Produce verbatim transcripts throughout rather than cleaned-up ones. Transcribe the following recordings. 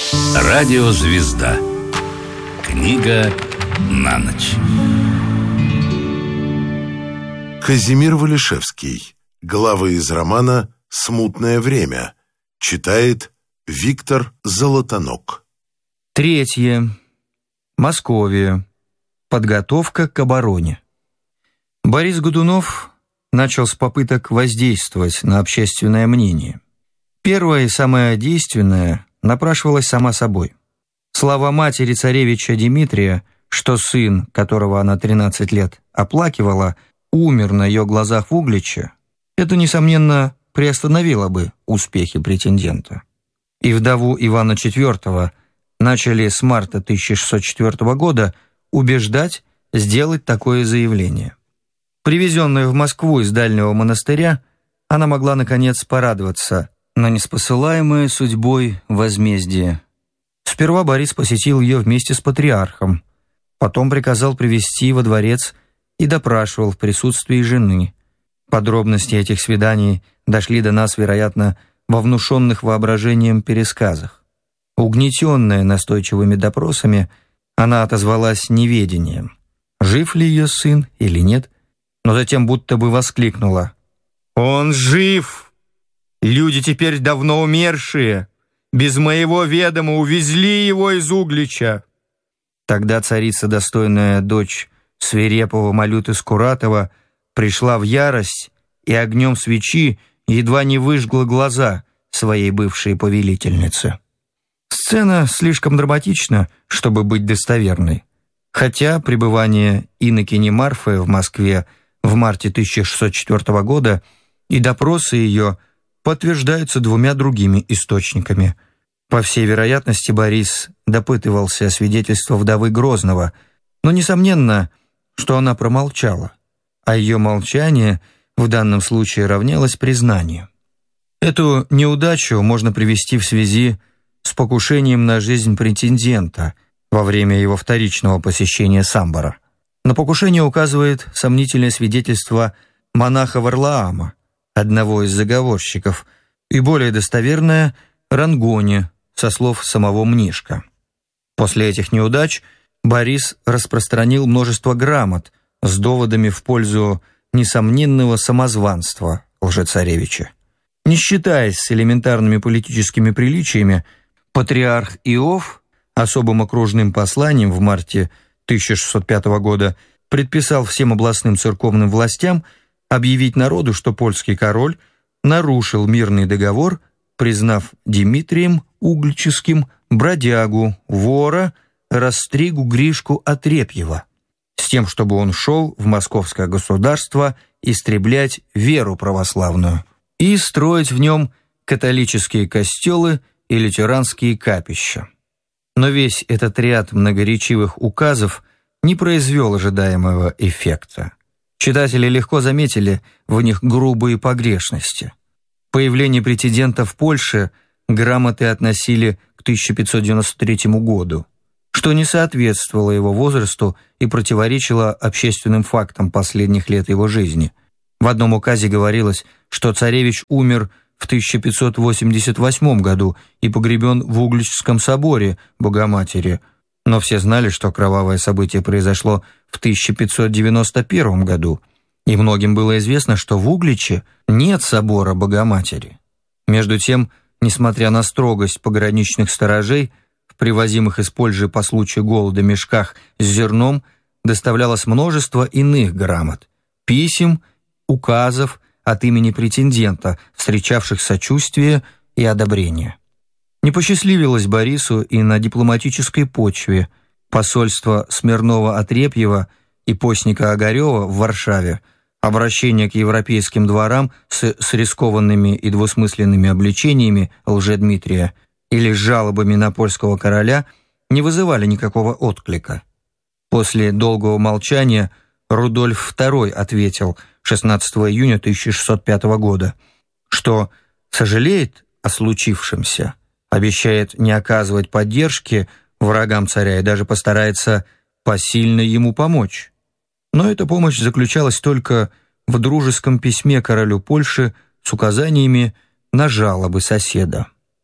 Радиозвезда. Книга на ночь. Казимир Валишевский. Главы из романа «Смутное время». Читает Виктор Золотонок. Третье. Московия. Подготовка к обороне. Борис Годунов начал с попыток воздействовать на общественное мнение. Первое и самое действенное напрашивалось само собой. Слова матери царевича Дмитрия, что сын, которого она тринадцать лет оплакивала, умер на ее глазах в Угличе, это, несомненно, приостановило бы успехи претендента. И вдову Ивана четвёртого начали с марта тысяча шестьсот четвёртого года убеждать сделать такое заявление. Привезенная в Москву из дальнего монастыря, она могла, наконец, порадоваться на неспосылаемое судьбой возмездие. Сперва Борис посетил ее вместе с патриархом, потом приказал привести во дворец и допрашивал в присутствии жены. Подробности этих свиданий дошли до нас, вероятно, во внушенных воображением пересказах. Угнетенная настойчивыми допросами, она отозвалась неведением, жив ли ее сын или нет, но затем будто бы воскликнула: «Он жив! Люди теперь давно умершие! Без моего ведома увезли его из Углича!» Тогда царица, достойная дочь свирепого Малюты Скуратова, пришла в ярость и огнем свечи едва не выжгла глаза своей бывшей повелительнице. Сцена слишком драматична, чтобы быть достоверной, хотя пребывание инокини Марфы в Москве в марте тысяча шестьсот четвёртого года и допросы ее подтверждаются двумя другими источниками. По всей вероятности, Борис допытывался свидетельства вдовы Грозного, но несомненно, что она промолчала, а ее молчание в данном случае равнялось признанию. Эту неудачу можно привести в связи с покушением на жизнь претендента во время его вторичного посещения Самбора. На покушение указывает сомнительное свидетельство монаха Варлаама, одного из заговорщиков, и более достоверное Рангони, со слов самого Мнишка. После этих неудач Борис распространил множество грамот с доводами в пользу несомненного самозванства лжецаревича. Не считаясь с элементарными политическими приличиями, патриарх Иов особым окружным посланием в марте тысяча шестьсот пятого года предписал всем областным церковным властям объявить народу, что польский король нарушил мирный договор, признав Дмитрием Углическим бродягу, вора, Растригу Гришку Отрепьева, с тем, чтобы он шел в московское государство истреблять веру православную и строить в нем католические костелы и лютеранские капища. Но весь этот ряд многоречивых указов не произвел ожидаемого эффекта. Читатели легко заметили в них грубые погрешности. Появление претендента в Польше грамоты относили к тысяча пятьсот девяносто третьему году, что не соответствовало его возрасту и противоречило общественным фактам последних лет его жизни. В одном указе говорилось, что царевич умер в тысяча пятьсот восемьдесят восьмом году и погребен в Угличском соборе Богоматери, но все знали, что кровавое событие произошло в тысяча пятьсот девяносто первом году, и многим было известно, что в Угличе нет собора Богоматери. Между тем, несмотря на строгость пограничных сторожей, в привозимых из Польши по случаю голода мешках с зерном доставлялось множество иных грамот, писем, указов от имени претендента, встречавших сочувствие и одобрение. Не посчастливилось Борису и на дипломатической почве. Посольство Смирнова-Отрепьева и постника Огарева в Варшаве, обращение к европейским дворам с, с рискованными и двусмысленными обличениями лжедмитрия или с жалобами на польского короля не вызывали никакого отклика. После долгого молчания Рудольф второй ответил шестнадцатого июня тысяча шестьсот пятого года, что сожалеет о случившемся, обещает не оказывать поддержки врагам царя и даже постарается посильно ему помочь. Но эта помощь заключалась только в дружеском письме королю Польши с указаниями на жалобы соседа.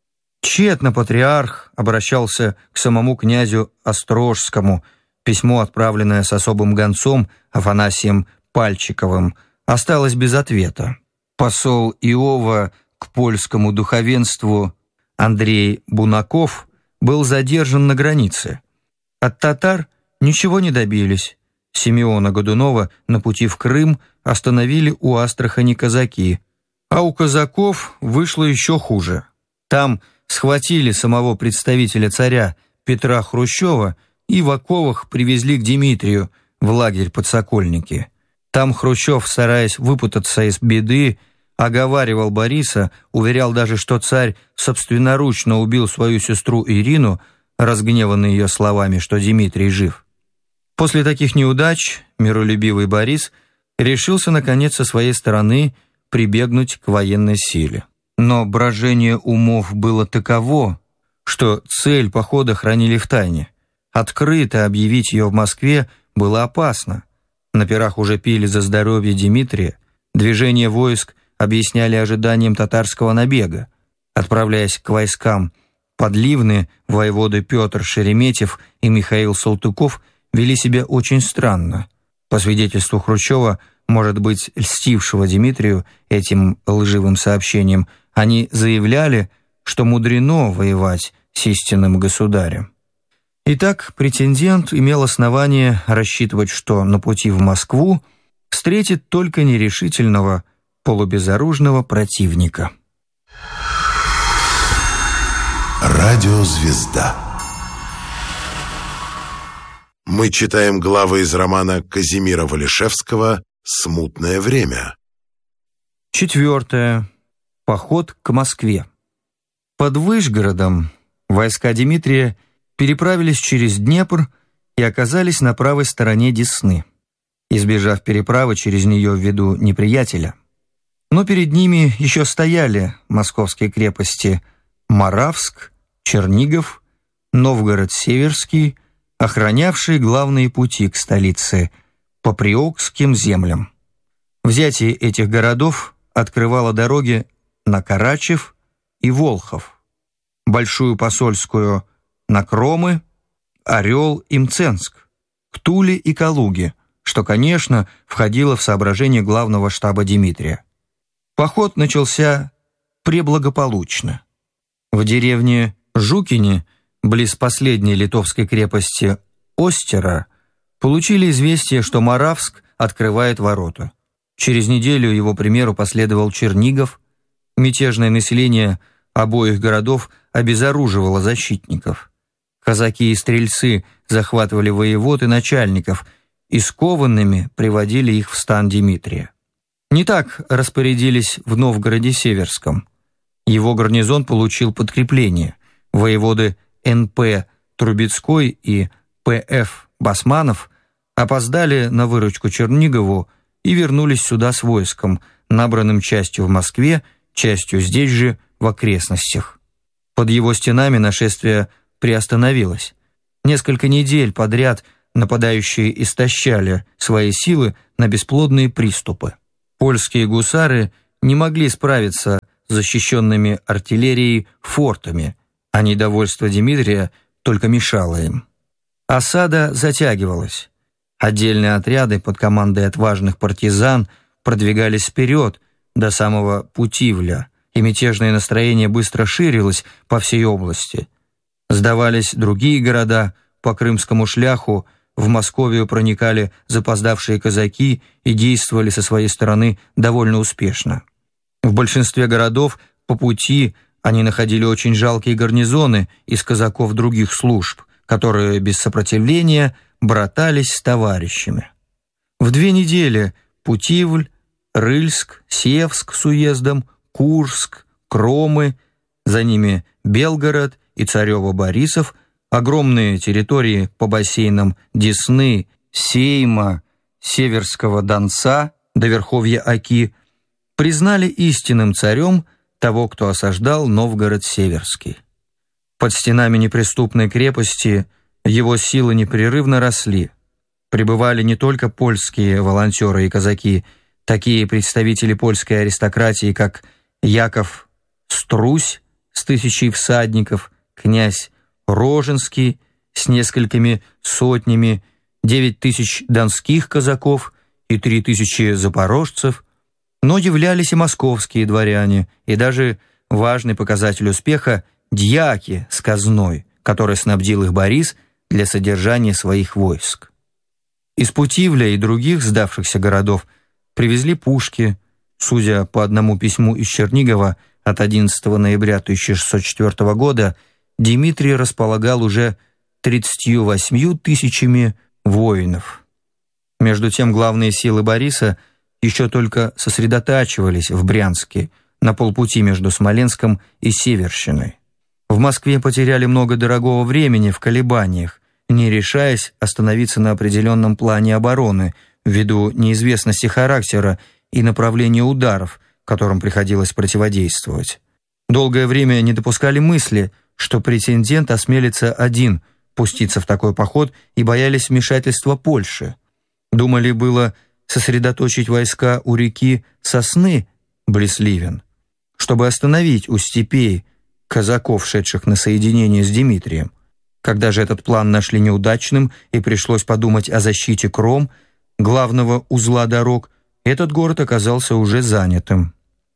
Тщетно патриарх обращался к самому князю Острожскому. Письмо, отправленное с особым гонцом Афанасием Пальчиковым, осталось без ответа. Посол Иова к польскому духовенству Андрей Бунаков был задержан на границе. От татар ничего не добились. Симеона Годунова на пути в Крым остановили у Астрахани казаки, а у казаков вышло еще хуже. Там схватили самого представителя царя Петра Хрущева и в оковах привезли к Дмитрию в лагерь под Сокольники. Там Хрущев, стараясь выпутаться из беды, оговаривал Бориса, уверял даже, что царь собственноручно убил свою сестру Ирину, разгневанный ее словами, что Дмитрий жив. После таких неудач миролюбивый Борис решился, наконец, со своей стороны прибегнуть к военной силе. Но брожение умов было таково, что цель похода хранили в тайне. Открыто объявить ее в Москве было опасно. На пирах уже пили за здоровье Дмитрия, движение войск объясняли ожиданием татарского набега. Отправляясь к войскам под Ливны, воеводы Петр Шереметьев и Михаил Салтыков вели себя очень странно. По свидетельству Хрущева, может быть, льстившего Дмитрию этим лживым сообщением, они заявляли, что мудрено воевать с истинным государем. Итак, претендент имел основание рассчитывать, что на пути в Москву встретит только нерешительного, полубезоружного противника. Радиозвезда. Мы читаем главы из романа Казимира Валишевского «Смутное время». Четвертое. Поход к Москве. Под Вышгородом войска Дмитрия переправились через Днепр и оказались на правой стороне Десны, избежав переправы через нее ввиду неприятеля. Но перед ними еще стояли московские крепости Моравск, Чернигов, Новгород-Северский, охранявшие главные пути к столице по Приокским землям. Взятие этих городов открывало дороги на Карачев и Волхов, Большую Посольскую на Кромы, Орел и Мценск, к Туле и Калуге, что, конечно, входило в соображение главного штаба Дмитрия. Поход начался преблагополучно. В деревне Жукине, близ последней литовской крепости Остера, получили известие, что Моравск открывает ворота. Через неделю его примеру последовал Чернигов. Мятежное население обоих городов обезоруживало защитников. Казаки и стрельцы захватывали воевод и начальников и скованными приводили их в стан Дмитрия. Не так распорядились в Новгороде Северском. Его гарнизон получил подкрепление. Воеводы эн пэ Трубецкой и пэ эф Басманов опоздали на выручку Чернигову и вернулись сюда с войском, набранным частью в Москве, частью здесь же, в окрестностях. Под его стенами нашествие приостановилось. Несколько недель подряд нападающие истощали свои силы на бесплодные приступы. Польские гусары не могли справиться с защищенными артиллерией фортами, а недовольство Дмитрия только мешало им. Осада затягивалась. Отдельные отряды под командой отважных партизан продвигались вперед до самого Путивля, и мятежное настроение быстро ширилось по всей области. Сдавались другие города, по крымскому шляху в Московию проникали запоздавшие казаки и действовали со своей стороны довольно успешно. В большинстве городов по пути они находили очень жалкие гарнизоны из казаков других служб, которые без сопротивления братались с товарищами. В две недели Путивль, Рыльск, Севск с уездом, Курск, Кромы, за ними Белгород и Царево-Борисов, огромные территории по бассейнам Десны, Сейма, Северского Донца до верховья Оки, признали истинным царем того, кто осаждал Новгород Северский. Под стенами неприступной крепости его силы непрерывно росли. Прибывали не только польские волонтеры и казаки, такие представители польской аристократии, как Яков Струсь, с тысячей всадников, князь Роженский с несколькими сотнями, девять тысяч донских казаков и три тысячи запорожцев, но являлись и московские дворяне, и даже важный показатель успеха – дьяки с казной, который снабдил их Борис для содержания своих войск. Из Путивля и других сдавшихся городов привезли пушки. Судя по одному письму из Чернигова от одиннадцатого ноября тысяча шестьсот четвёртого года, Дмитрий располагал уже тридцатью восьмью тысячами воинов. Между тем главные силы Бориса еще только сосредотачивались в Брянске, на полпути между Смоленском и Северщиной. В Москве потеряли много дорогого времени в колебаниях, не решаясь остановиться на определенном плане обороны ввиду неизвестности характера и направления ударов, которым приходилось противодействовать. Долгое время не допускали мысли, что претендент осмелится один пуститься в такой поход, и боялись вмешательства Польши. Думали было сосредоточить войска у реки Сосны, близ Ливен, чтобы остановить у степей казаков, шедших на соединение с Дмитрием. Когда же этот план нашли неудачным и пришлось подумать о защите Кром, главного узла дорог, этот город оказался уже занятым.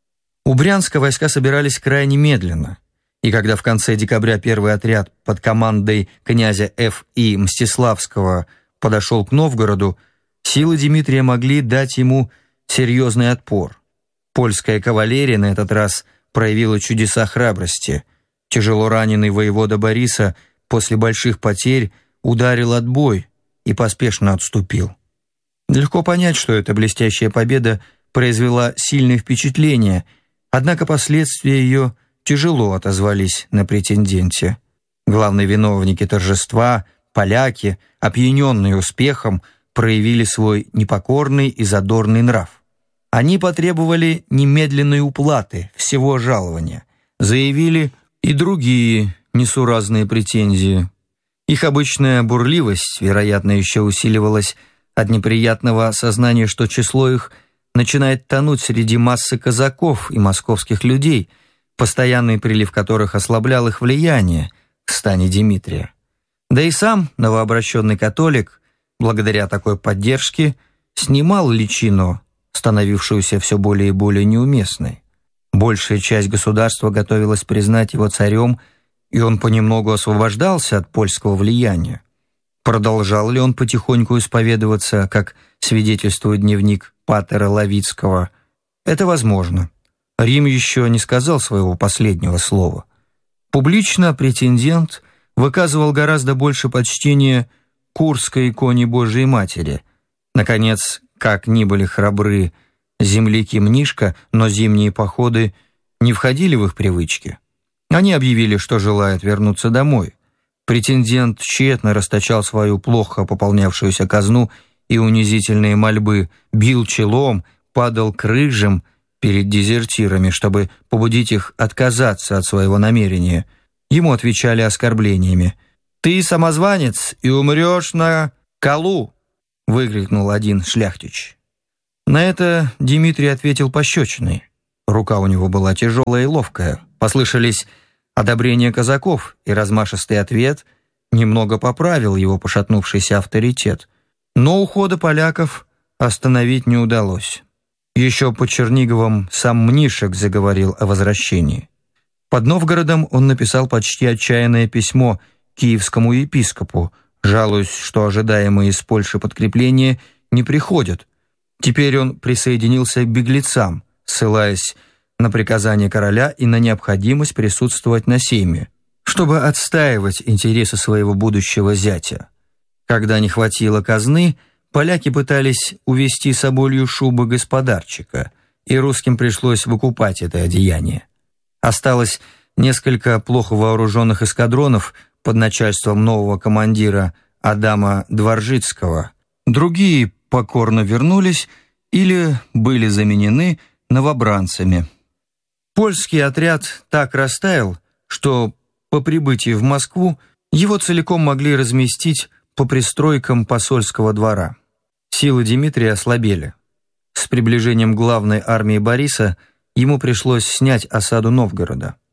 У Брянска войска собирались крайне медленно, и когда в конце декабря первый отряд под командой князя Ф И Мстиславского подошел к Новгороду, силы Дмитрия могли дать ему серьезный отпор. Польская кавалерия на этот раз проявила чудеса храбрости. Тяжело раненый воевода Бориса после больших потерь ударил отбой и поспешно отступил. Легко понять, что эта блестящая победа произвела сильное впечатление, однако последствия ее тяжело отозвались на претенденте. Главные виновники торжества, поляки, опьяненные успехом, проявили свой непокорный и задорный нрав. Они потребовали немедленной уплаты всего жалования, заявили и другие несуразные претензии. Их обычная бурливость, вероятно, еще усиливалась от неприятного осознания, что число их начинает тонуть среди массы казаков и московских людей, постоянный прилив которых ослаблял их влияние в стане Дмитрия. Да и сам новообращенный католик, благодаря такой поддержке, снимал личину, становившуюся все более и более неуместной. Большая часть государства готовилась признать его царем, и он понемногу освобождался от польского влияния. Продолжал ли он потихоньку исповедоваться, как свидетельствует дневник патера Лавицкого? Это возможно. Рим еще не сказал своего последнего слова. Публично претендент выказывал гораздо больше почтения Курской иконе Божией Матери. Наконец, как ни были храбры земляки Мнишка, но зимние походы не входили в их привычки. Они объявили, что желают вернуться домой. Претендент тщетно расточал свою плохо пополнявшуюся казну и унизительные мольбы, бил челом, падал крыжем перед дезертирами, чтобы побудить их отказаться от своего намерения. Ему отвечали оскорблениями. «Ты самозванец и умрешь на колу!» — выкрикнул один шляхтич. На это Дмитрий ответил пощечиной. Рука у него была тяжелая и ловкая. Послышались одобрение казаков, и размашистый ответ немного поправил его пошатнувшийся авторитет. Но ухода поляков остановить не удалось. Еще под Черниговом сам Мнишек заговорил о возвращении. Под Новгородом он написал почти отчаянное письмо киевскому епископу, жалуясь, что ожидаемые из Польши подкрепления не приходят. Теперь он присоединился к беглецам, ссылаясь на приказание короля и на необходимость присутствовать на сейме, чтобы отстаивать интересы своего будущего зятя. Когда не хватило казны, поляки пытались увести соболью шубы господарчика, и русским пришлось выкупать это одеяние. Осталось несколько плохо вооруженных эскадронов под начальством нового командира Адама Дворжицкого. Другие покорно вернулись или были заменены новобранцами. Польский отряд так растаял, что по прибытии в Москву его целиком могли разместить по пристройкам посольского двора. Силы Дмитрия ослабели. С приближением главной армии Бориса ему пришлось снять осаду Новгорода.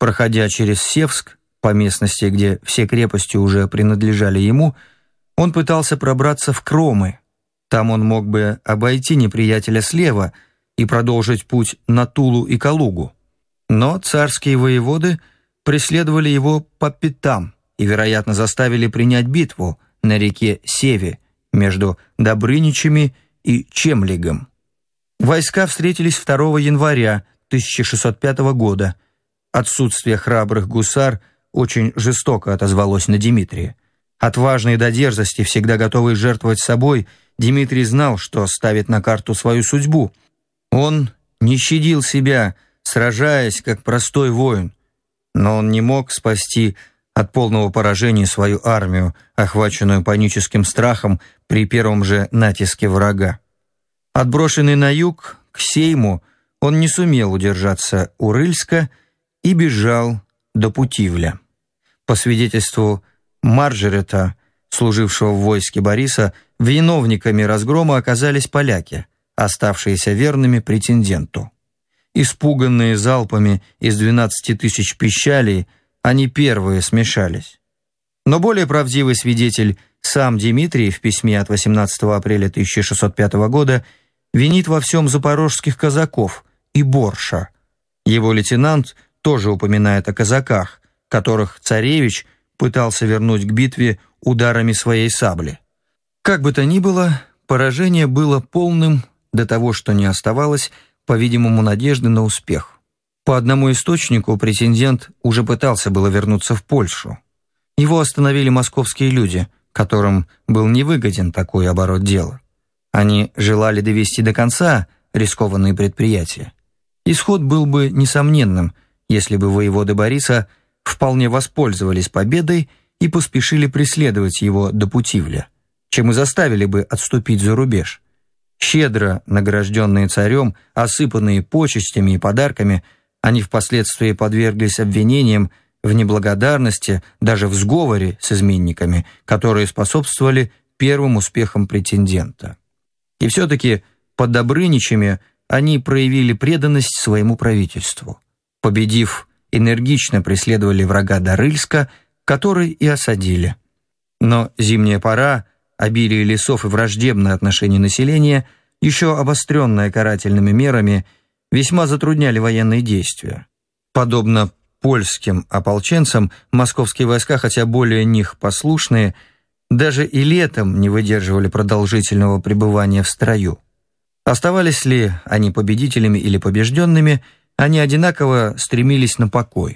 Проходя через Севск, по местности, где все крепости уже принадлежали ему, он пытался пробраться в Кромы. Там он мог бы обойти неприятеля слева и продолжить путь на Тулу и Калугу. Но царские воеводы преследовали его по пятам и, вероятно, заставили принять битву на реке Севе между Добрыничами и Чемлигом. Войска встретились второго января тысяча шестьсот пятого года. Отсутствие храбрых гусар очень жестоко отозвалось на Дмитрия. Отважный до дерзости, всегда готовый жертвовать собой, Дмитрий знал, что ставит на карту свою судьбу. Он не щадил себя, сражаясь как простой воин, но он не мог спасти от полного поражения свою армию, охваченную паническим страхом при первом же натиске врага. Отброшенный на юг, к Сейму, он не сумел удержаться у Рыльска и бежал до Путивля. По свидетельству Маржерета, служившего в войске Бориса, виновниками разгрома оказались поляки, оставшиеся верными претенденту. Испуганные залпами из двенадцати тысяч пищалей, они первые смешались. Но более правдивый свидетель, сам Дмитрий, в письме от восемнадцатого апреля тысяча шестьсот пятого года винит во всем запорожских казаков и Борша. Его лейтенант тоже упоминает о казаках, которых царевич пытался вернуть к битве ударами своей сабли. Как бы то ни было, поражение было полным до того, что не оставалось, по-видимому, надежды на успех. По одному источнику претендент уже пытался было вернуться в Польшу. Его остановили московские люди, которым был невыгоден такой оборот дела. Они желали довести до конца рискованные предприятия. Исход был бы несомненным, если бы воеводы Бориса вполне воспользовались победой и поспешили преследовать его до Путивля, чем и заставили бы отступить за рубеж. Щедро награжденные царем, осыпанные почестями и подарками, они впоследствии подверглись обвинениям в неблагодарности, даже в сговоре с изменниками, которые способствовали первым успехам претендента. И все-таки под Добрыничами они проявили преданность своему правительству. Победив, энергично преследовали врага до Рыльска, который и осадили. Но зимняя пора, обилие лесов и враждебное отношение населения, еще обостренное карательными мерами, весьма затрудняли военные действия. Подобно польским ополченцам, московские войска, хотя более них послушные, даже и летом не выдерживали продолжительного пребывания в строю. Оставались ли они победителями или побежденными, они одинаково стремились на покой.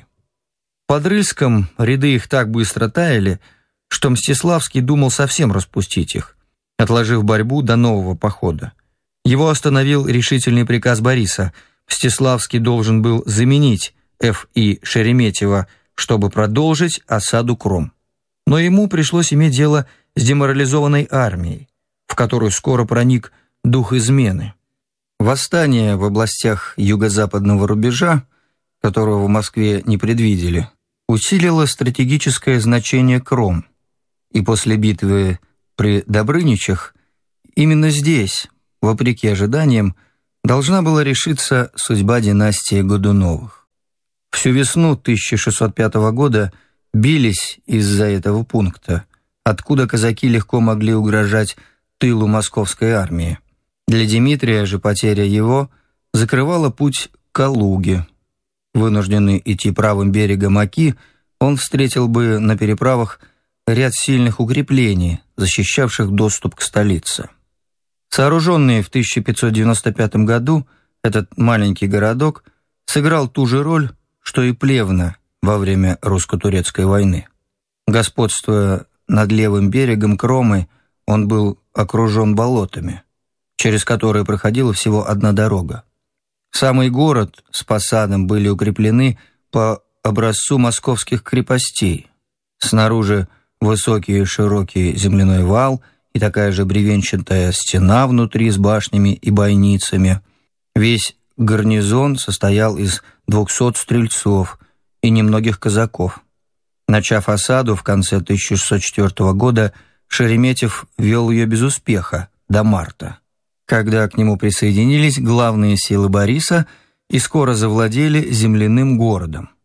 Под Рыльском ряды их так быстро таяли, что Мстиславский думал совсем распустить их, отложив борьбу до нового похода. Его остановил решительный приказ Бориса. Мстиславский должен был заменить Ф И Шереметьева, чтобы продолжить осаду Кром. Но ему пришлось иметь дело с деморализованной армией, в которую скоро проник дух измены. Восстание в областях юго-западного рубежа, которого в Москве не предвидели, усилило стратегическое значение Кром, и после битвы при Добрыничах именно здесь, вопреки ожиданиям, должна была решиться судьба династии Годуновых. Всю весну тысяча шестьсот пятого года бились из-за этого пункта, откуда казаки легко могли угрожать тылу московской армии. Для Дмитрия же потеря его закрывала путь к Калуге. Вынужденный идти правым берегом Оки, он встретил бы на переправах ряд сильных укреплений, защищавших доступ к столице. Сооруженный в тысяча пятьсот девяносто пятом году, этот маленький городок сыграл ту же роль, что и Плевна во время русско-турецкой войны. Господствуя над левым берегом Кромы, он был окружен болотами, через которые проходила всего одна дорога. Самый город с посадом были укреплены по образцу московских крепостей. Снаружи высокий и широкий земляной вал и такая же бревенчатая стена внутри с башнями и бойницами. Весь гарнизон состоял из двухсот стрельцов и немногих казаков. Начав осаду в конце тысяча шестьсот четвёртого года, Шереметьев вел ее без успеха до марта, когда к нему присоединились главные силы Бориса и скоро завладели земляным городом.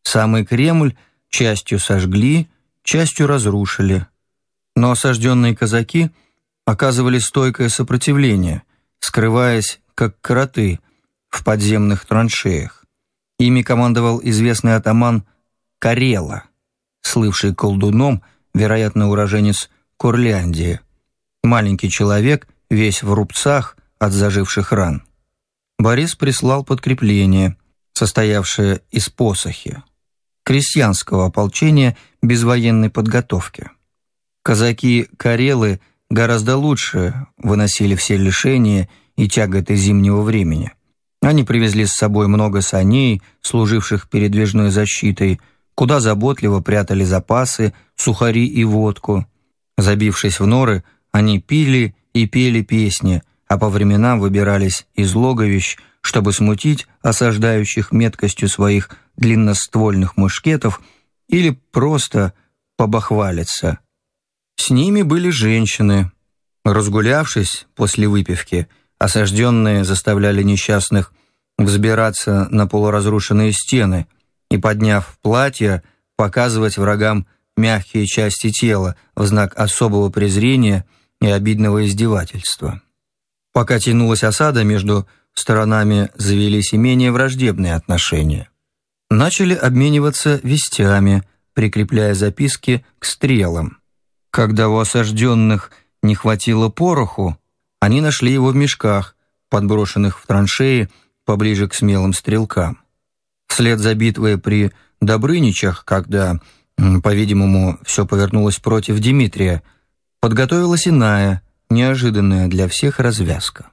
Самый Кремль частью сожгли, частью разрушили. Но осажденные казаки оказывали стойкое сопротивление, скрываясь, как кроты, в подземных траншеях. Ими командовал известный атаман Карела, слывший колдуном, вероятно, уроженец Курляндии. Маленький человек, весь в рубцах от заживших ран. Борис прислал подкрепление, состоявшее из посохи, крестьянского ополчения без военной подготовки. Казаки-карелы гораздо лучше выносили все лишения и тяготы зимнего времени. Они привезли с собой много саней, служивших передвижной защитой, куда заботливо прятали запасы, сухари и водку. Забившись в норы, они пили и пели песни, а по временам выбирались из логовищ, чтобы смутить осаждающих меткостью своих длинноствольных мушкетов или просто побахвалиться. С ними были женщины. Разгулявшись после выпивки, осажденные заставляли несчастных взбираться на полуразрушенные стены и, подняв платья, показывать врагам мягкие части тела в знак особого презрения и обидного издевательства. Пока тянулась осада, между сторонами завелись и менее враждебные отношения. Начали обмениваться вестями, прикрепляя записки к стрелам. Когда у осажденных не хватило пороху, они нашли его в мешках, подброшенных в траншеи поближе к смелым стрелкам. Вслед за битвой при Добрыничах, когда, по-видимому, все повернулось против Дмитрия, подготовилась иная, неожиданная для всех развязка.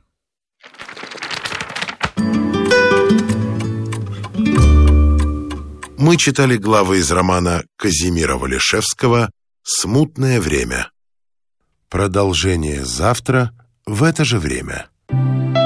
Мы читали главы из романа Казимира Валишевского «Смутное время». Продолжение завтра в это же время.